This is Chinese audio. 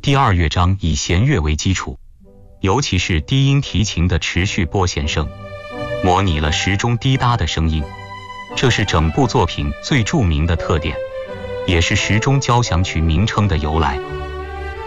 第二乐章以弦乐为基础，尤其是低音提琴的持续拨弦声，模拟了时钟滴答的声音，这是整部作品最著名的特点，也是时钟交响曲名称的由来。